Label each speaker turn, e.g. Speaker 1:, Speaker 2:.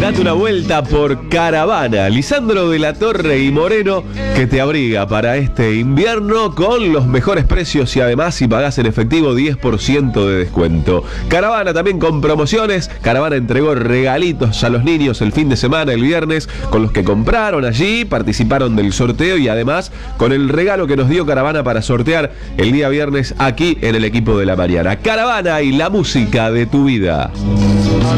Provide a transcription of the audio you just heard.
Speaker 1: Date una vuelta por Caravana, Lisandro de la Torre y Moreno, que te abriga para este invierno con los mejores precios y además si pagás en efectivo 10% de descuento. Caravana también con promociones. Caravana entregó regalitos a los niños el fin de semana, el viernes, con los que compraron allí, participaron del sorteo y además con el regalo que nos dio Caravana para sortear el día viernes aquí en el equipo de la mañana. Caravana y la música de tu vida.